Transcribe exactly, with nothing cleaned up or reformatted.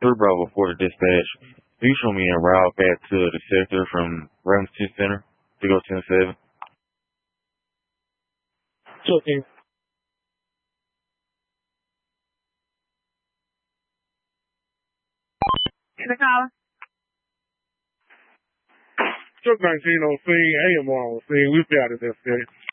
three Bravo four to dispatch. Can you show me a route back to the sector from Ramsey Center to go ten seven? Sure thing. In the car. Truck nineteen on scene, A M R on scene. We've got it, that's it.